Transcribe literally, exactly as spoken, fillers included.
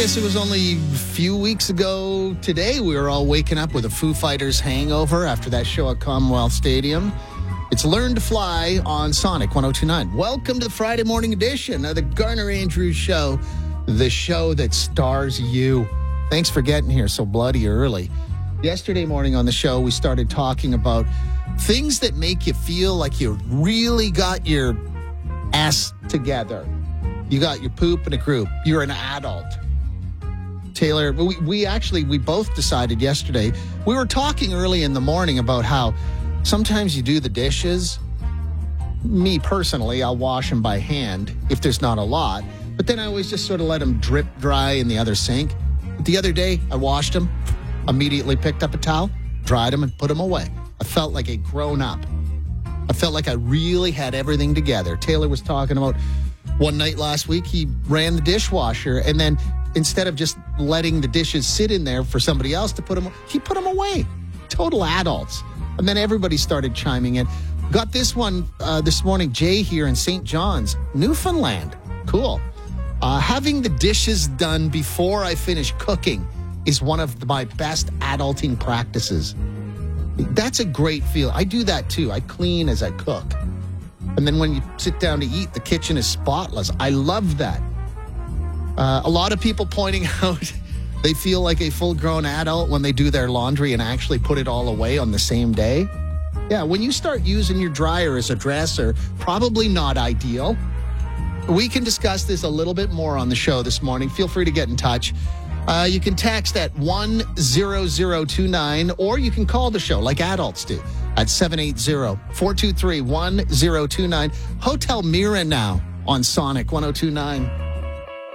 guess it was only a few weeks ago today we were all waking up with a Foo Fighters hangover after that show at Commonwealth Stadium. It's Learn to Fly on Sonic one oh two point nine. Welcome to the Friday morning edition of the Garner Andrews Show, the show that stars you. Thanks for getting here so bloody early. Yesterday morning on the show, we started talking about things that make you feel like you really got your ass together. You got your poop in a group. You're an adult. Taylor, we, we actually, we both decided yesterday, we were talking early in the morning about how sometimes you do the dishes. Me personally, I'll wash them by hand if there's not a lot. But then I always just sort of let them drip dry in the other sink. The other day, I washed them, immediately picked up a towel, dried them, and put them away. I felt like a grown-up. I felt like I really had everything together. Taylor was talking about one night last week, he ran the dishwasher, and then instead of just letting the dishes sit in there for somebody else to put them, he put them away. Total adults. And then everybody started chiming in. Got this one uh, this morning, Jay here in Saint John's, Newfoundland. Cool. Uh, having the dishes done before I finish cooking is one of my best adulting practices. That's a great feel. I do that too. I clean as I cook. And then when you sit down to eat, the kitchen is spotless. I love that. Uh, a lot of people pointing out they feel like a full-grown adult when they do their laundry and actually put it all away on the same day. Yeah, when you start using your dryer as a dresser, probably not ideal. We can discuss this a little bit more on the show this morning. Feel free to get in touch. Uh, you can text at one zero zero two nine, or you can call the show like adults do at seven eight zero, four two three, one zero two nine. Hotel Mira now on Sonic one oh two point nine.